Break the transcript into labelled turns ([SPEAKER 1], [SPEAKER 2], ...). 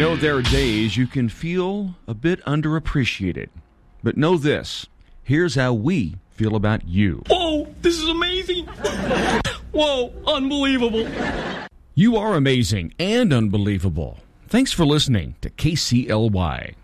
[SPEAKER 1] know, there are days you can feel a bit underappreciated. But know this, here's how we feel about you.
[SPEAKER 2] Whoa, this is amazing. Whoa, unbelievable.
[SPEAKER 1] You are amazing and unbelievable. Thanks for listening to KCLY.